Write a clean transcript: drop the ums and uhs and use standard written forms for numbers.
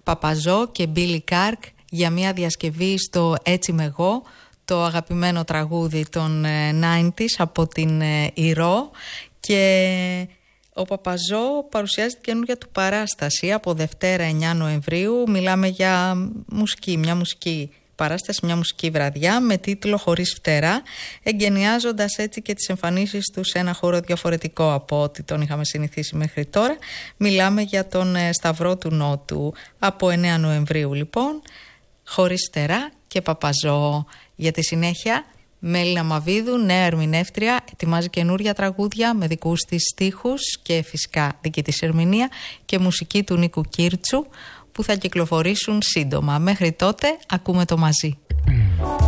Παπαζό και Μπίλι Κάρκ για μια διασκευή στο «Έτσι είμαι εγώ», το αγαπημένο τραγούδι των 90's από την Ηρώ. Και ο Παπαζό παρουσιάζει την καινούργια του παράσταση από Δευτέρα 9 Νοεμβρίου. Μιλάμε για μουσική, μια μουσική παράσταση, μια μουσική βραδιά με τίτλο «Χωρίς φτερά», εγκαινιάζοντας έτσι και τις εμφανίσεις του σε ένα χώρο διαφορετικό από ό,τι τον είχαμε συνηθίσει μέχρι τώρα. Μιλάμε για τον Σταυρό του Νότου. Από 9 Νοεμβρίου λοιπόν, «Χωρίς φτερά» και Παπαζό. Για τη συνέχεια, Μέλινα Μαβίδου, νέα ερμηνεύτρια, ετοιμάζει καινούρια τραγούδια με δικούς της στίχους και φυσικά δική της ερμηνεία και μουσική του Νίκου Κίρτσου, που θα κυκλοφορήσουν σύντομα. Μέχρι τότε ακούμε το μαζί.